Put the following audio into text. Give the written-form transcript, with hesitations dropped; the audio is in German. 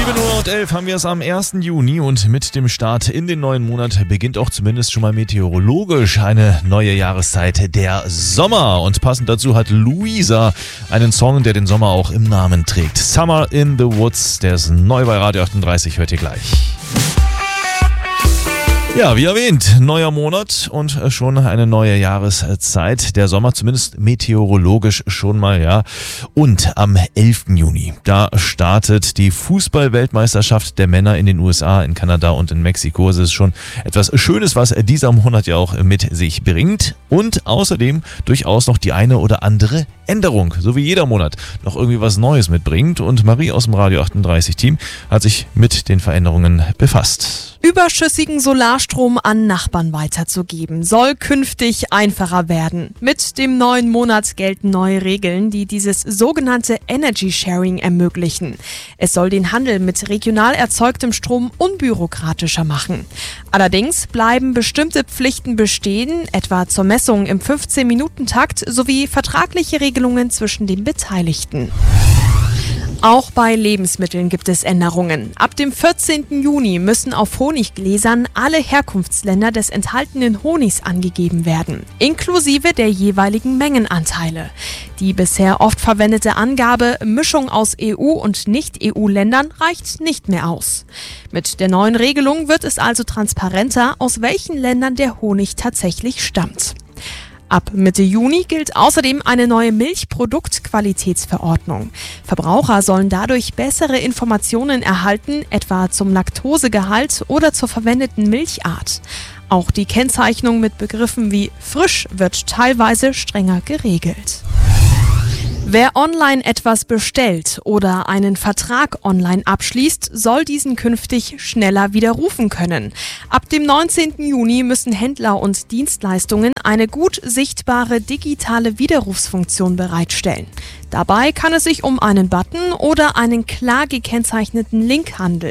7:11 haben wir es am 1. Juni und mit dem Start in den neuen Monat beginnt auch zumindest schon mal meteorologisch eine neue Jahreszeit, der Sommer. Und passend dazu hat Luisa einen Song, der den Sommer auch im Namen trägt. Summer in the Woods, der ist neu bei Radio 38, hört ihr gleich. Ja, wie erwähnt, neuer Monat und schon eine neue Jahreszeit. Der Sommer zumindest meteorologisch schon mal, ja. Und am 11. Juni, da startet die Fußball-Weltmeisterschaft der Männer in den USA, in Kanada und in Mexiko. Es ist schon etwas Schönes, was dieser Monat ja auch mit sich bringt. Und außerdem durchaus noch die eine oder andere Änderung, so wie jeder Monat noch irgendwie was Neues mitbringt. Und Marie aus dem Radio 38 Team hat sich mit den Veränderungen befasst. Überschüssigen Solarstrom an Nachbarn weiterzugeben, soll künftig einfacher werden. Mit dem neuen Monat gelten neue Regeln, die dieses sogenannte Energy Sharing ermöglichen. Es soll den Handel mit regional erzeugtem Strom unbürokratischer machen. Allerdings bleiben bestimmte Pflichten bestehen, etwa zur Messung im 15-Minuten-Takt sowie vertragliche Regelungen zwischen den Beteiligten. Auch bei Lebensmitteln gibt es Änderungen. Ab dem 14. Juni müssen auf Honiggläsern alle Herkunftsländer des enthaltenen Honigs angegeben werden, inklusive der jeweiligen Mengenanteile. Die bisher oft verwendete Angabe Mischung aus EU- und Nicht-EU-Ländern reicht nicht mehr aus. Mit der neuen Regelung wird es also transparenter, aus welchen Ländern der Honig tatsächlich stammt. Ab Mitte Juni gilt außerdem eine neue Milchproduktqualitätsverordnung. Verbraucher sollen dadurch bessere Informationen erhalten, etwa zum Laktosegehalt oder zur verwendeten Milchart. Auch die Kennzeichnung mit Begriffen wie frisch wird teilweise strenger geregelt. Wer online etwas bestellt oder einen Vertrag online abschließt, soll diesen künftig schneller widerrufen können. Ab dem 19. Juni müssen Händler und Dienstleistungen eine gut sichtbare digitale Widerrufsfunktion bereitstellen. Dabei kann es sich um einen Button oder einen klar gekennzeichneten Link handeln.